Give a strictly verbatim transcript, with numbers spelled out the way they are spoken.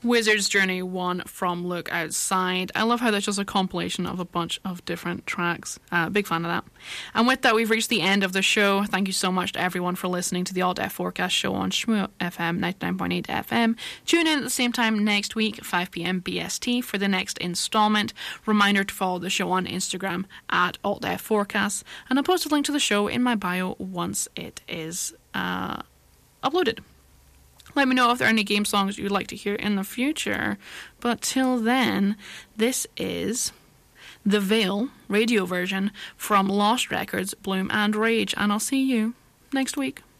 Wizard's Journey one from Look Outside. I love how that's just a compilation of a bunch of different tracks. Uh, big fan of that. And with that, we've reached the end of the show. Thank you so much to everyone for listening to the Alt F Forecast show on Shmoo F M ninety-nine point eight F M. Tune in at the same time next week, five p.m. B S T, for the next installment. Reminder to follow the show on Instagram at Alt F Forecast, and I'll post a link to the show in my bio once it is uh, uploaded. Let me know if there are any game songs you'd like to hear in the future. But till then, this is the Veil radio version from Lost Records, Bloom and Rage. And I'll see you next week.